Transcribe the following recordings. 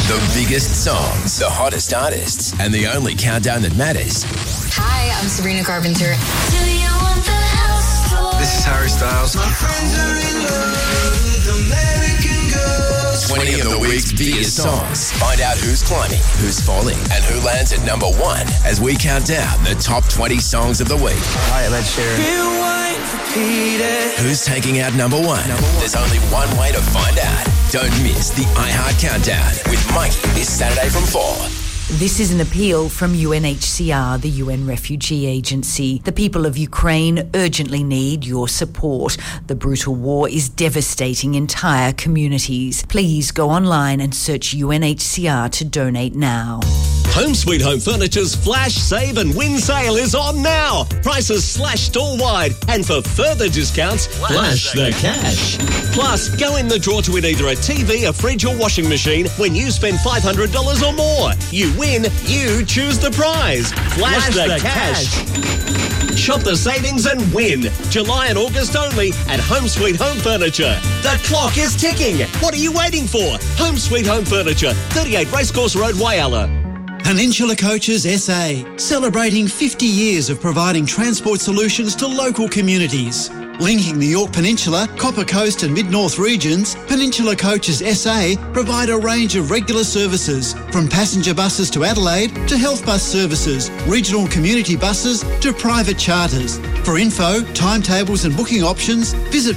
The biggest songs, the hottest artists, and the only countdown that matters. Hi, I'm Sabrina Carpenter. This is Harry Styles. My friends are in love with American girls. 20 of the week's biggest songs. Find out who's climbing, who's falling, and who lands at number one as we count down the top 20 songs of the week. Hi, I'm Ed Sheeran. Who's taking out number one? There's only one way to find out. Don't miss the iHeart Countdown with Mikey this Saturday from 4. This is an appeal from UNHCR, the UN Refugee Agency. The people of Ukraine urgently need your support. The brutal war is devastating entire communities. Please go online and search UNHCR to donate now. Home Sweet Home Furniture's Flash, Save and Win sale is on now. Prices slashed store-wide, and for further discounts, flash the cash. Plus, go in the draw to win either a TV, a fridge or washing machine when you spend $500 or more. You win, you choose the prize. Flash the cash. Shop the savings and win. July and August only at Home Sweet Home Furniture. The clock is ticking. What are you waiting for? Home Sweet Home Furniture, 38 Racecourse Road, Whyalla. Peninsula Coaches SA, celebrating 50 years of providing transport solutions to local communities. Linking the York Peninsula, Copper Coast and Mid-North regions, Peninsula Coaches SA provide a range of regular services, from passenger buses to Adelaide to health bus services, regional community buses to private charters. For info, timetables and booking options, visit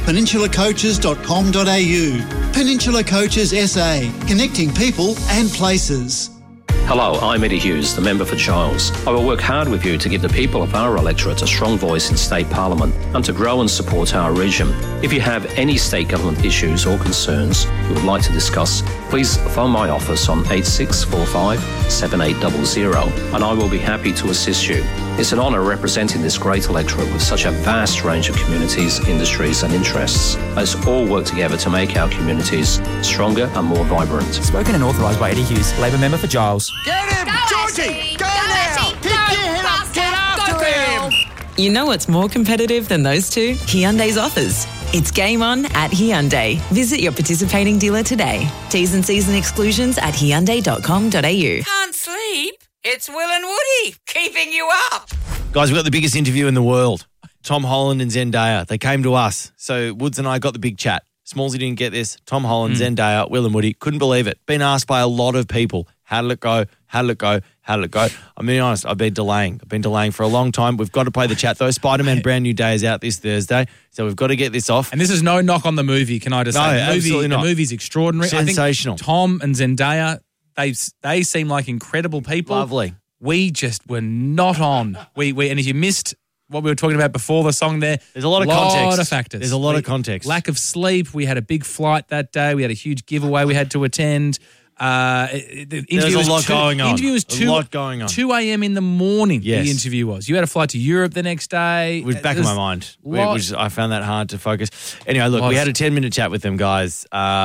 peninsulacoaches.com.au. Peninsula Coaches SA, connecting people and places. Hello, I'm Eddie Hughes, the member for Giles. I will work hard with you to give the people of our electorate a strong voice in State Parliament and to grow and support our region. If you have any state government issues or concerns you would like to discuss, please phone my office on 8645 7800 and I will be happy to assist you. It's an honour representing this great electorate with such a vast range of communities, industries and interests. Let's all work together to make our communities stronger and more vibrant. Spoken and authorised by Eddie Hughes, Labor member for Giles. Get him! Georgie! Go now! Pick your head up! Get after him! You know what's more competitive than those two? Hyundai's offers. It's game on at Hyundai. Visit your participating dealer today. T's and C's and exclusions at hyundai.com.au. Can't sleep? It's Will and Woody keeping you up. Guys, we've got the biggest interview in the world. Tom Holland and Zendaya. They came to us. So Woods and I got the big chat. Smallsy didn't get this. Tom Holland, Zendaya, Will and Woody. Couldn't believe it. Been asked by a lot of people. How did it go? How did it go? How did it go? I'm being honest, I've been delaying. For a long time. We've got to play the chat though. Spider-Man Brand New Day is out this Thursday. So we've got to get this off. And this is no knock on the movie, can I just say? Absolutely not. The movie's extraordinary. Sensational. I think Tom and Zendaya, they seem like incredible people. Lovely. We just were not on. And if you missed what we were talking about before the song there's a lot of context. A lot of factors. There's a lot of context. Lack of sleep. We had a big flight that day. We had a huge giveaway we had to attend. There's a lot going on. The interview was 2 a.m. in the morning. Yes. The interview was. You had a flight to Europe the next day. It was back in my mind. I found that hard to focus. Anyway, look, we had a 10-minute chat with them, guys.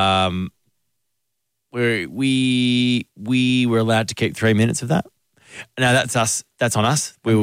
We were allowed to keep 3 minutes of that. No, that's us. That's on us. We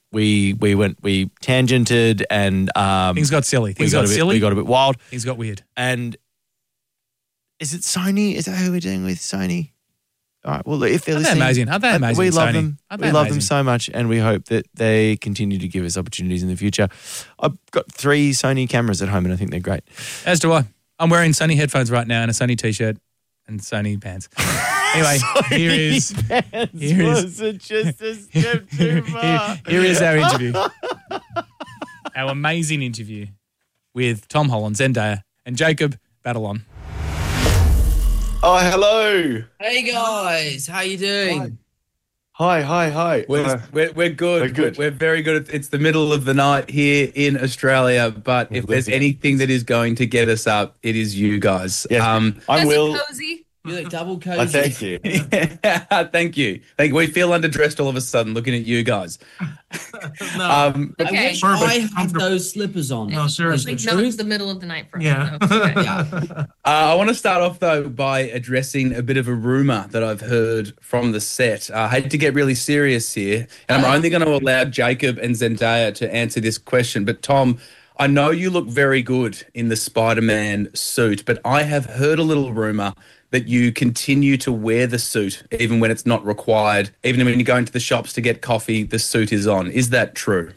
tangented and things got silly. We got a bit wild. Things got weird. And is it Sony? Is that who we're dealing with? Sony. All right. Well, if they're listening, Aren't they amazing? We love Sony? them. We love them so much, and we hope that they continue to give us opportunities in the future. I've got 3 Sony cameras at home, and I think they're great. As do I. I'm wearing Sony headphones right now and a Sony t-shirt and Sony pants. Anyway, here is just a step too far. Here is our interview. Our amazing interview with Tom Holland, Zendaya, and Jacob Batalon. Oh, hello. Hey guys, how you doing? Hi. We're good. We're very good. It's the middle of the night here in Australia, but if there's anything that is going to get us up, it is you guys. Yes. I'm Will. Cozy. You look double cozy. Thank you. Thank you. We feel underdressed all of a sudden looking at you guys. No. Okay. I have those slippers on. No, seriously. No, it's the middle of the night for us. Yeah. I want to start off, though, by addressing a bit of a rumour that I've heard from the set. I hate to get really serious here, and I'm only going to allow Jacob and Zendaya to answer this question. But, Tom, I know you look very good in the Spider-Man suit, but I have heard a little rumour that you continue to wear the suit even when it's not required, even when you go into the shops to get coffee, the suit is on. Is that true?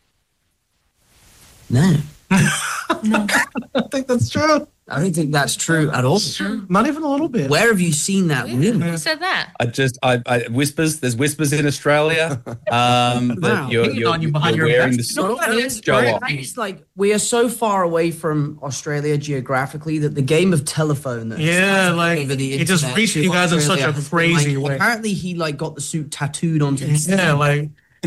No. I think that's true. I don't think that's true at all. Not even a little bit. Where have you seen that rumor? Who said that? I whispers. There's whispers in Australia. That you're wearing the suit. It's like we are so far away from Australia geographically that the game of telephone. That over the it just internet reached to you guys in such Australia a has been, crazy like, way. Apparently, he got the suit tattooed onto his skin. Yeah, like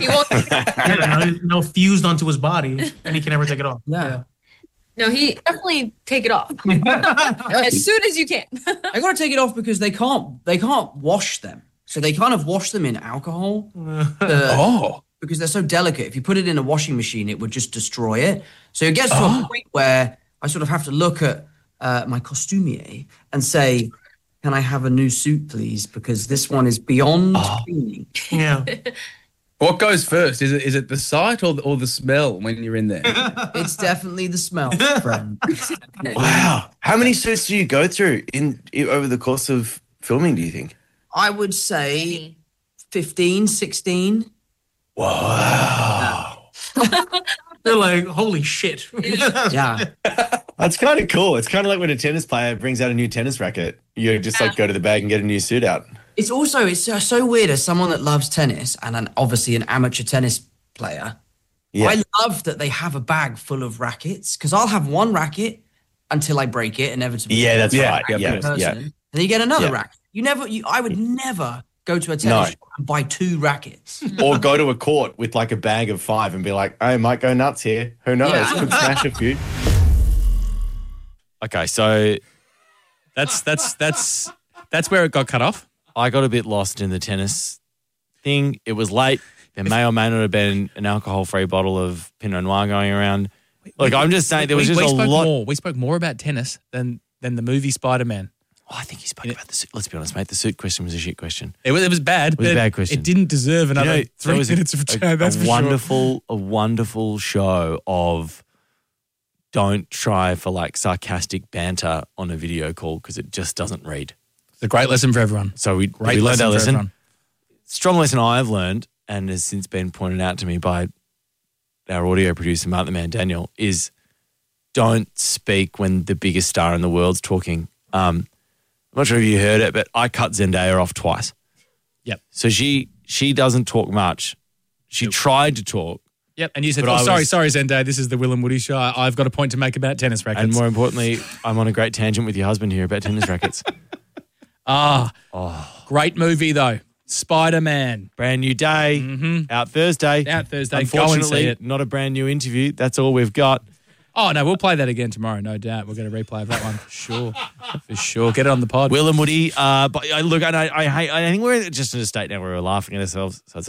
fused onto his body, and he can never take it off. Yeah. No, he definitely take it off as soon as you can. I gotta take it off because they can't wash them. So they kind of wash them in alcohol. Because they're so delicate. If you put it in a washing machine, it would just destroy it. So it gets to a point where I sort of have to look at my costumier and say, "Can I have a new suit, please? Because this one is beyond cleaning." Yeah. What goes first? Is it the sight or the smell when you're in there? It's definitely the smell, friend. Wow. How many suits do you go through over the course of filming, do you think? I would say 15, 16. Wow. They're like, holy shit. Yeah. That's kind of cool. It's kind of like when a tennis player brings out a new tennis racket. You just go to the bag and get a new suit out. It's so weird as someone that loves tennis and obviously an amateur tennis player. Yeah. I love that they have a bag full of rackets because I'll have one racket until I break it inevitably. Yeah, that's right. Yeah. And then you get another racket. I would never go to a tennis shop and buy 2 rackets. Or go to a court with like a bag of 5 and be like, I might go nuts here. Who knows? Yeah. Could smash a few. Okay, so That's where it got cut off. I got a bit lost in the tennis thing. It was late. There may or may not have been an alcohol-free bottle of Pinot Noir going around. Look, I'm just saying there was just a lot. We spoke more about tennis than the movie Spider-Man. Oh, I think he spoke about the suit. Let's be honest, mate. The suit question was a shit question. It was bad. It was a bad question. It didn't deserve another 3 minutes of time. That's for sure. A wonderful show of don't try for like sarcastic banter on a video call because it just doesn't read. It's a great lesson for everyone. So we learned our lesson. Strong lesson I've learned and has since been pointed out to me by our audio producer, Mark the Man Daniel, is don't speak when the biggest star in the world's talking. I'm not sure if you heard it, but I cut Zendaya off twice. Yep. So she doesn't talk much. She tried to talk. Yep. And you said, sorry, Zendaya, this is the Will and Woody show. I've got a point to make about tennis rackets. And more importantly, I'm on a great tangent with your husband here about tennis rackets. Great movie though. Spider-Man. Brand new day. Out Thursday. Unfortunately, go and see it. Not a brand new interview. That's all we've got. Oh, no, we'll play that again tomorrow, no doubt. We're going to replay that one for sure. Get it on the pod. Will and Woody. But look, I think we're just in a state now where we're laughing at ourselves. So it's